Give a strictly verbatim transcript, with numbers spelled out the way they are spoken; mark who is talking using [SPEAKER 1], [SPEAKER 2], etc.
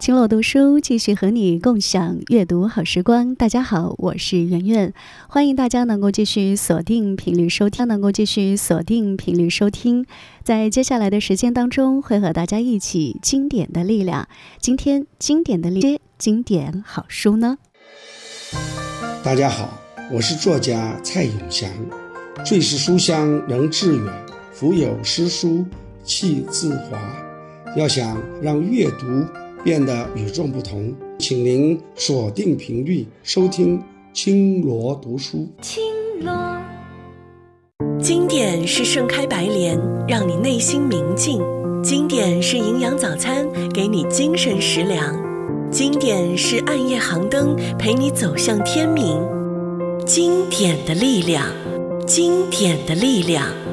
[SPEAKER 1] 青楼读书继续和你共享阅读好时光。大家好，我是圆圆，欢迎大家能够继续锁定频率收听，能够继续锁定频率收听。在接下来的时间当中，会和大家一起经典的力量。今天经典的力量，经典好书呢？
[SPEAKER 2] 大家好，我是作家蔡永祥。最是书香能致远，腹有诗书气自华。要想让阅读变得与众不同，请您锁定频率收听青罗读书。
[SPEAKER 3] 青罗，经典是盛开白莲，让你内心明净；经典是营养早餐，给你精神食粮；经典是暗夜航灯，陪你走向天明。经典的力量，经典的力量。